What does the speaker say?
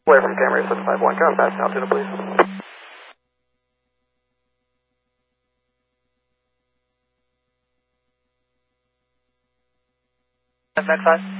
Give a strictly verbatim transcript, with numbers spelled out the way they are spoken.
Away from Camry seven five one, ground fast altitude, please. F X five.